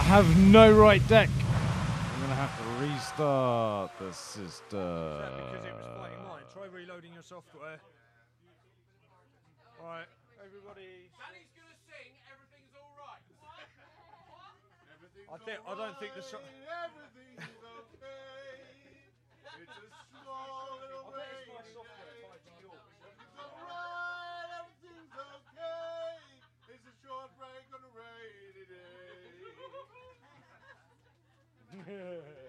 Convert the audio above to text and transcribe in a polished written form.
have no right deck. I'm gonna have to restart the system. Because it was fighting mine. Try reloading your software. Right, everybody. Danny's gonna sing "Everything's Alright." I don't think the Everything's okay. It's a small little I bet it's my rainy software day. tied to yours. Everything's alright, everything's okay. It's a short break on a rainy day.